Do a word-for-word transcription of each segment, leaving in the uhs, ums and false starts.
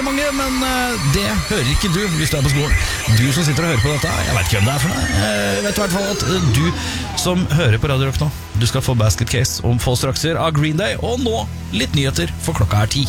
Mange, men uh, det hører ikke du hvis du er på skolen. Du som sitter og hører på dette, jeg vet ikke hvem det er for deg. Jeg vet i hvert fall at uh, du som hører på Radio Rock nå, du skal få Basket Case om få strakser av Green Day, og nå litt nyheter, for klokka er ti.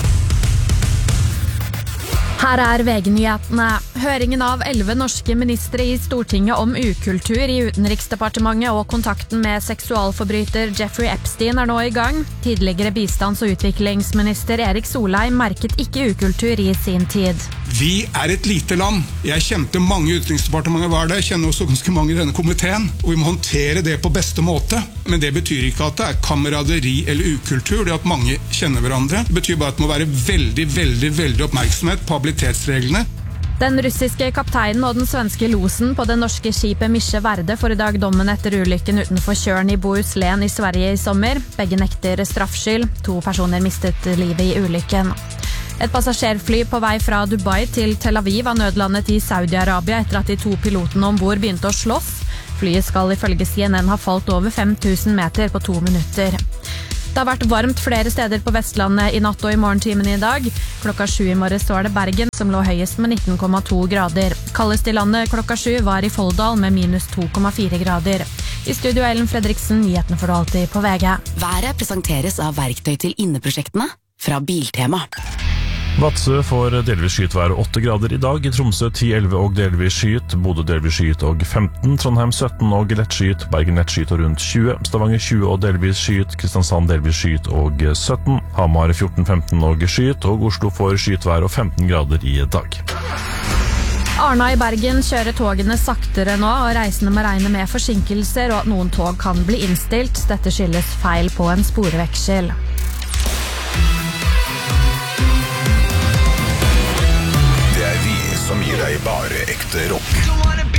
Her er V G-nyhetene. Høringen av elleve norske ministre i Stortinget om ukultur i Utenriksdepartementet og kontakten med seksualforbryter Jeffrey Epstein er nå i gang. Tidligere bistands- og utviklingsminister Erik Solheim merket ikke ukultur i sin tid. Vi er et lite land. Jeg kjente mange i Utenriksdepartementet var det. Jeg kjenner også ganske mange i denne komiteen. Og vi må håndtere det på beste måte. Men det betyr ikke at det er kameraderi eller ukultur. Det at mange kjenner hverandre. Det betyr bare at det må være veldig, veldig, veldig oppmerksomhet på habilitetsreglene. Den russiske kapteinen og den svenske losen på det norske skipet Misje Verde får i dag dommen etter ulykken utenfor Tjørn i Bohuslän i Sverige i sommer. Begge nekter straffskyld. To personer mistet livet i ulykken. Et passasjerfly på vei fra Dubai til Tel Aviv har nødlandet i Saudi-Arabia etter at de to pilotene ombord begynte å slåss. Flyet skal ifølge C N N ha falt over fem tusen meter på to minutter. Det har vært varmt flere steder på Vestlandet i natt og i morgentimen i dag. Klokka sju i morges var det Bergen som lå høyest med nitten komma to grader. Kaldest i landet klokka sju var i Folldal med minus to komma fire grader. I studio Ellen Fredriksen, nyhetene får du alltid på V G. Været presenteres av verktøy til inneprosjektene fra Biltema. Vadsø får delvis skyet vær åtte grader i dag, i Tromsø ti elleve og delvis skyet, Bodø delvis skyet og femten, Trondheim sytten og lett skyet, Bergen lett skyet og rundt tjue, Stavanger tjue og delvis skyet, Kristiansand delvis skyet og sytten, Hamar fjorten femten og skyet, og Oslo får skyet vær og femten grader i dag. Arna i Bergen kjører togene saktere nå, og reisende må regne med forsinkelser, og at noen tog kan bli innstilt. Dette skyldes feil på en sporveksel. Som gir deg bare ekte rock.